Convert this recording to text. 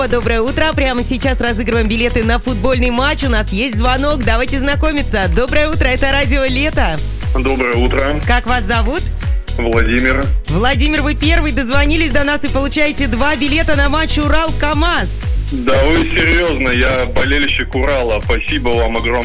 Доброе утро. Прямо сейчас разыгрываем билеты на футбольный матч. У нас есть звонок. Давайте знакомиться. Доброе утро. Это радио Лето. Доброе утро. Как вас зовут? Владимир. Владимир, вы первый дозвонились до нас и получаете 2 билета на матч Урал-КамАЗ. Да вы серьезно, я болельщик Урала. Спасибо вам огромное.